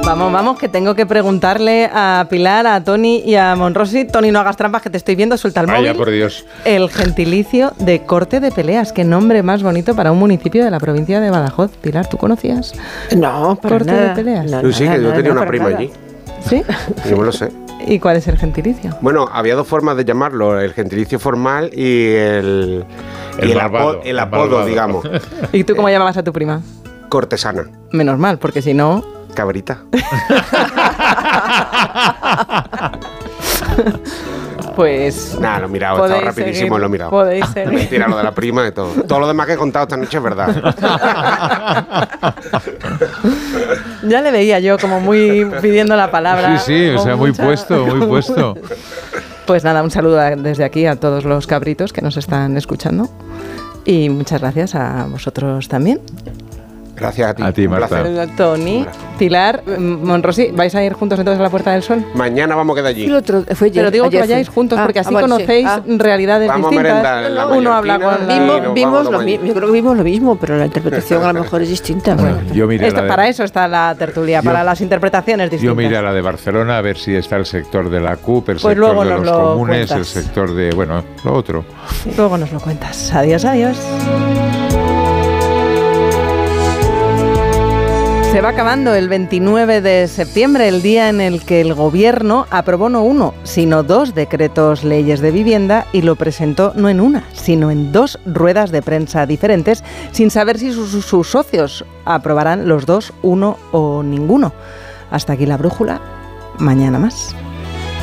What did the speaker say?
Vamos, que tengo que preguntarle a Pilar, a Tony y a Monrosi. Tony, no hagas trampas, que te estoy viendo, suelta el móvil. Vaya, por Dios. El gentilicio de Corte de Peleas. Qué nombre más bonito para un municipio de la provincia de Badajoz. Pilar, ¿tú conocías? No, para Corte nada. de Peleas. No, Sí, que yo tenía una prima allí. ¿Sí? Yo me lo sé. ¿Y cuál es el gentilicio? Bueno, había dos formas de llamarlo, el gentilicio formal y el apodo, digamos. ¿Y tú cómo llamabas a tu prima? Cortesana. Menos mal, porque si no... Cabrita. Pues... Nada, lo he mirado, estaba rapidísimo, lo he mirado. Podéis seguir. Mentira, lo de la prima y todo. Todo lo demás que he contado esta noche es verdad. Ya le veía yo como muy pidiendo la palabra. Sí, o sea, muy puesto. Pues nada, un saludo desde aquí a todos los cabritos que nos están escuchando. Y muchas gracias a vosotros también. Gracias a ti. A ti, Marta. Tony, Pilar, Monrosi, ¿vais a ir juntos entonces a la Puerta del Sol? Mañana vamos a quedar allí. Pero digo que vayáis juntos porque así conocéis realidades vamos distintas. A merendar, Uno habla con Vimos lo mismo. Yo creo que vimos lo mismo, pero la interpretación a lo mejor es distinta. Bueno, yo miré para eso está la tertulia, para las interpretaciones distintas. Yo miré a la de Barcelona a ver si está el sector de la CUP, el pues sector de los comunes, cuentas. el sector de, bueno, lo otro. Luego nos lo cuentas. Adiós, adiós. Se va acabando el 29 de septiembre, el día en el que el Gobierno aprobó no uno, sino 2 decretos leyes de vivienda y lo presentó no en una, sino en 2 ruedas de prensa diferentes, sin saber si sus socios aprobarán los 2, uno o ninguno. Hasta aquí la brújula. Mañana más.